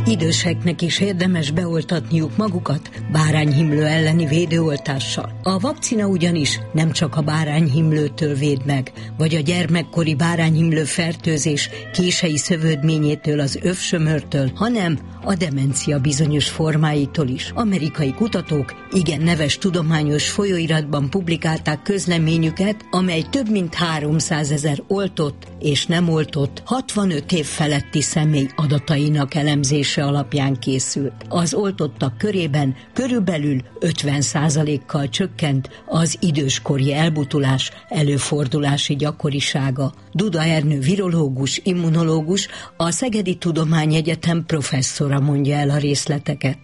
Időseknek is érdemes beoltatniuk magukat bárányhimlő elleni védőoltással. A vakcina ugyanis nem csak a bárányhimlőtől véd meg, vagy a gyermekkori bárányhimlő fertőzés kései szövődményétől, az övsömörtől, hanem a demencia bizonyos formáitól is. Amerikai kutatók igen neves tudományos folyóiratban publikálták közleményüket, amely több mint 300 000 oltott és nem oltott 65 év feletti személy adatainak elemzése alapján készült. Az oltottak körében körülbelül 50%-kal csökkent az időskori elbutulás előfordulási gyakorisága. Duda Ernő virológus, immunológus, a Szegedi Tudományegyetem professzora mondja el a részleteket.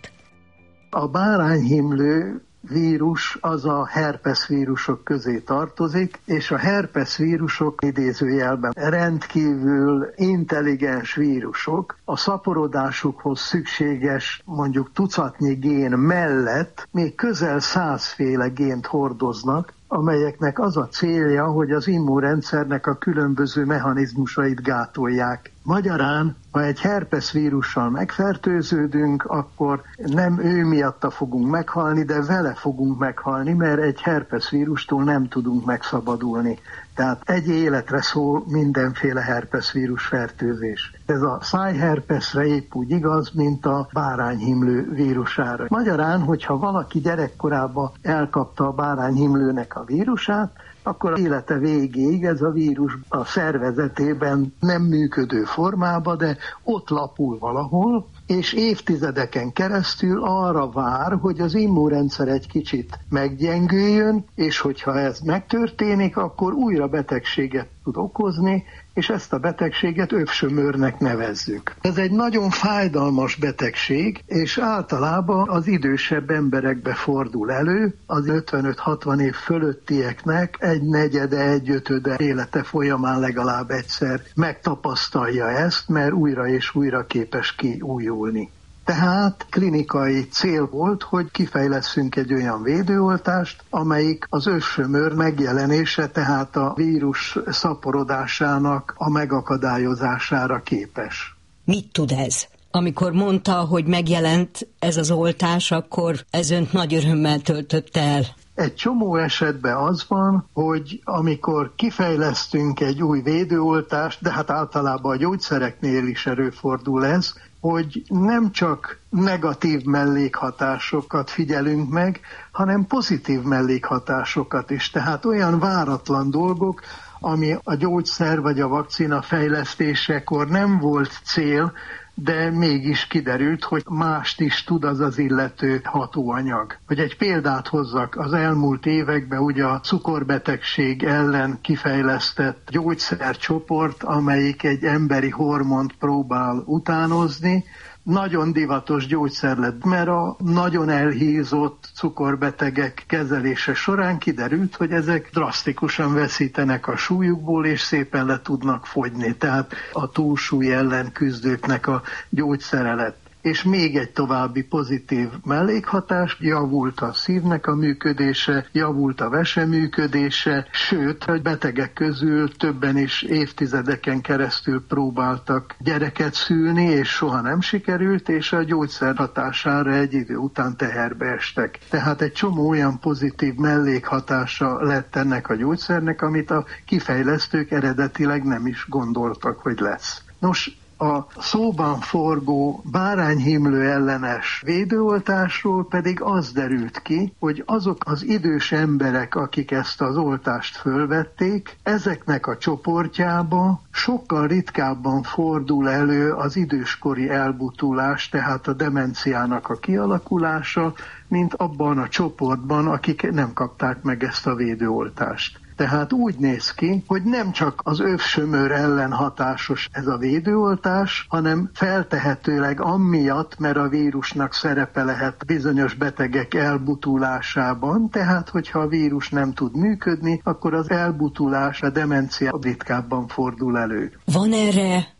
A bárányhimlő vírus az a herpes vírusok közé tartozik, és a herpes vírusok idézőjelben rendkívül intelligens vírusok. A szaporodásukhoz szükséges mondjuk tucatnyi gén mellett még közel 100 féle gént hordoznak, amelyeknek az a célja, hogy az immunrendszernek a különböző mechanizmusait gátolják. Magyarán, ha egy herpes vírussal megfertőződünk, akkor nem ő miatta fogunk meghalni, de vele fogunk meghalni, mert egy herpes vírustól nem tudunk megszabadulni. Tehát egy életre szól mindenféle herpes vírus fertőzés. Ez a szájherpesre épp úgy igaz, mint a bárányhimlő vírusára. Magyarán, hogyha valaki gyerekkorában elkapta a bárányhimlőnek a vírusát, akkor élete végéig ez a vírus a szervezetében nem működő formában, de ott lapul valahol, és évtizedeken keresztül arra vár, hogy az immunrendszer egy kicsit meggyengüljön, és hogyha ez megtörténik, akkor újra betegséget tud okozni, és ezt a betegséget övsömörnek nevezzük. Ez egy nagyon fájdalmas betegség, és általában az idősebb emberekbe fordul elő, az 55-60 év fölöttieknek egy negyede, egy ötöde élete folyamán legalább egyszer megtapasztalja ezt, mert újra és újra képes kiújulni. Tehát klinikai cél volt, hogy kifejlesszünk egy olyan védőoltást, amelyik az övsömör megjelenése, tehát a vírus szaporodásának a megakadályozására képes. Mit tud ez? Amikor mondta, hogy megjelent ez az oltás, akkor ez önt nagy örömmel töltötte el. Egy csomó esetben az van, hogy amikor kifejlesztünk egy új védőoltást, de hát általában a gyógyszereknél is előfordul ez, hogy nem csak negatív mellékhatásokat figyelünk meg, hanem pozitív mellékhatásokat is. Tehát olyan váratlan dolgok, ami a gyógyszer vagy a vakcina fejlesztésekor nem volt cél, de mégis kiderült, hogy mást is tud az az illető hatóanyag. Hogy egy példát hozzak, az elmúlt években ugye a cukorbetegség ellen kifejlesztett gyógyszercsoport, amelyik egy emberi hormont próbál utánozni, nagyon divatos gyógyszer lett, mert a nagyon elhízott cukorbetegek kezelése során kiderült, hogy ezek drasztikusan veszítenek a súlyukból, és szépen le tudnak fogyni. Tehát a túlsúly ellen küzdőknek a gyógyszere lett. És még egy további pozitív mellékhatás, javult a szívnek a működése, javult a vese működése, sőt, a betegek közül többen is évtizedeken keresztül próbáltak gyereket szülni, és soha nem sikerült, és a gyógyszer hatására egy idő után teherbe estek. Tehát egy csomó olyan pozitív mellékhatása lett ennek a gyógyszernek, amit a kifejlesztők eredetileg nem is gondoltak, hogy lesz. Nos, a szóban forgó bárányhimlő ellenes védőoltásról pedig az derült ki, hogy azok az idős emberek, akik ezt az oltást fölvették, ezeknek a csoportjába sokkal ritkábban fordul elő az időskori elbutulás, tehát a demenciának a kialakulása, mint abban a csoportban, akik nem kapták meg ezt a védőoltást. Tehát úgy néz ki, hogy nem csak az övsömör ellen hatásos ez a védőoltás, hanem feltehetőleg amiatt, mert a vírusnak szerepe lehet bizonyos betegek elbutulásában, tehát hogyha a vírus nem tud működni, akkor az elbutulás, a demencia ritkábban fordul elő. Van erre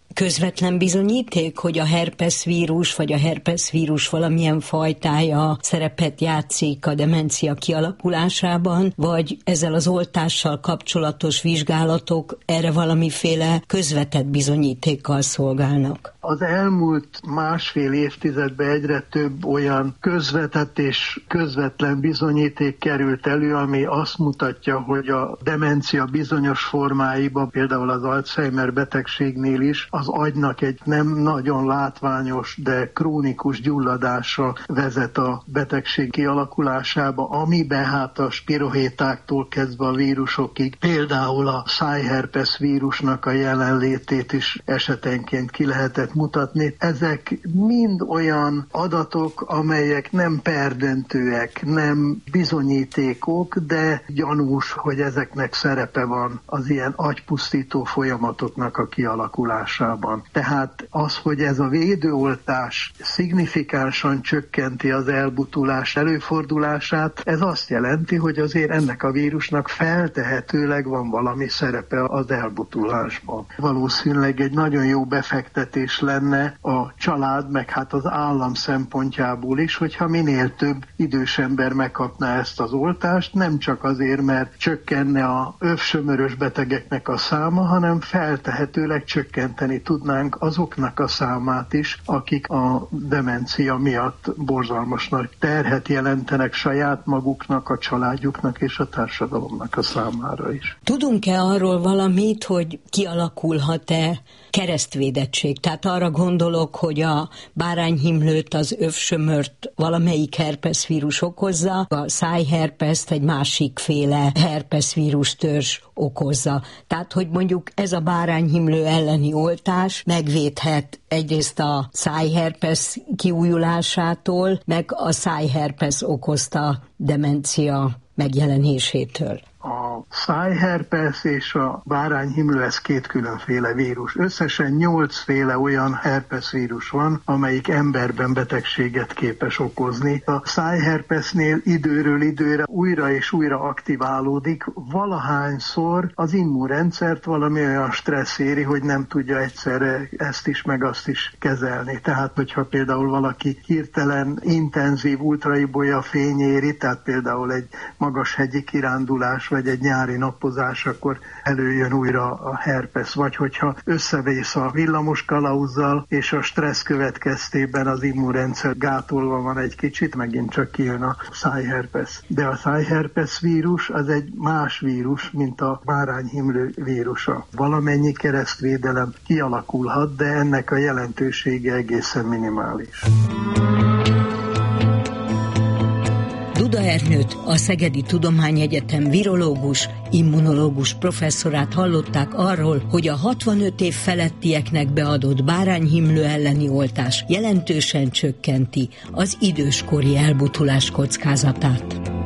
közvetlen bizonyíték, hogy a herpeszvírus vagy a herpeszvírus valamilyen fajtája szerepet játszik a demencia kialakulásában, vagy ezzel az oltással kapcsolatos vizsgálatok erre valamiféle közvetett bizonyítékkal szolgálnak? Az elmúlt másfél évtizedben egyre több olyan közvetett és közvetlen bizonyíték került elő, ami azt mutatja, hogy a demencia bizonyos formáiban, például az Alzheimer betegségnél is, az agynak egy nem nagyon látványos, de krónikus gyulladása vezet a betegség kialakulásába, amiben hát a spirohétáktól kezdve a vírusokig, például a szájherpesz vírusnak a jelenlétét is esetenként ki lehetett mutatni. Ezek mind olyan adatok, amelyek nem perdöntőek, nem bizonyítékok, de gyanús, hogy ezeknek szerepe van az ilyen agypusztító folyamatoknak a kialakulásában. Tehát az, hogy ez a védőoltás szignifikánsan csökkenti az elbutulás előfordulását, ez azt jelenti, hogy azért ennek a vírusnak feltehetőleg van valami szerepe az elbutulásban. Valószínűleg egy nagyon jó befektetés lenne a család, meg hát az állam szempontjából is, hogyha minél több idős ember megkapná ezt az oltást, nem csak azért, mert csökkenne a övsömörös betegeknek a száma, hanem feltehetőleg csökkenteni tudnánk azoknak a számát is, akik a demencia miatt borzalmas nagy terhet jelentenek saját maguknak, a családjuknak és a társadalomnak a számára is. Tudunk-e arról valamit, hogy kialakulhat-e keresztvédettség? Tehát arra gondolok, hogy a bárányhimlőt, az övsömört valamelyik herpeszvírus okozza, a szájherpeszt egy másikféle herpeszvírus törzs okozza. Tehát, hogy mondjuk ez a bárányhimlő elleni oltás megvédhet egyrészt a szájherpesz kiújulásától, meg a szájherpesz okozta demencia megjelenésétől. A szájherpesz és a bárányhimlő, ez két különféle vírus. Összesen 8 féle olyan herpeszvírus van, amelyik emberben betegséget képes okozni. A szájherpesznél időről időre újra és újra aktiválódik, valahányszor az immunrendszert valami olyan stressz éri, hogy nem tudja egyszerre ezt is meg azt is kezelni. Tehát, hogyha például valaki hirtelen intenzív ultraibolya fény éri, tehát például egy magas hegyi kirándulás, vagy egy nyári napozás, akkor előjön újra a herpesz. Vagy hogyha összevész a villamos kalauzzal, és a stressz következtében az immunrendszer gátolva van egy kicsit, megint csak kijön a szájherpesz. De a szájherpesz vírus az egy más vírus, mint a bárányhimlő vírusa. Valamennyi keresztvédelem kialakulhat, de ennek a jelentősége egészen minimális. Duda Ernőt, a Szegedi Tudományegyetem virológus, immunológus professzorát hallották arról, hogy a 65 év felettieknek beadott bárányhimlő elleni oltás jelentősen csökkenti az időskori elbutulás kockázatát.